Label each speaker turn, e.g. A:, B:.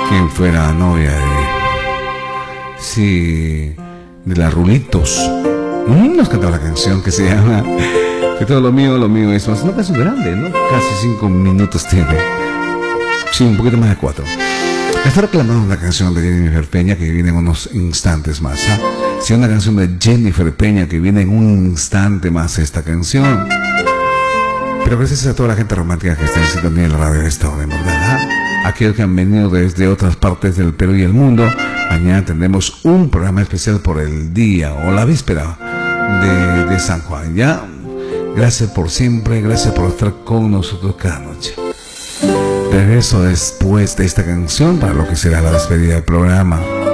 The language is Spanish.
A: quien fuera novia de... Sí, de la Rulitos. Nos cantaba la canción que se llama Que todo lo mío es más. Una canción grande, ¿no? Casi 5 minutos tiene. Sí, un poquito más de 4. Está reclamando una canción de Jennifer Peña que viene en unos instantes más. ¿Ah? Sí, una canción de Jennifer Peña que viene en un instante más esta canción. Pero gracias a toda la gente romántica que está en sintonía de la radio de esta hora, en verdad. Aquellos que han venido desde otras partes del Perú y el mundo. Mañana tendremos un programa especial por el día o la víspera de San Juan. Ya, gracias por siempre, gracias por estar con nosotros cada noche. Regreso después de esta canción para lo que será la despedida del programa.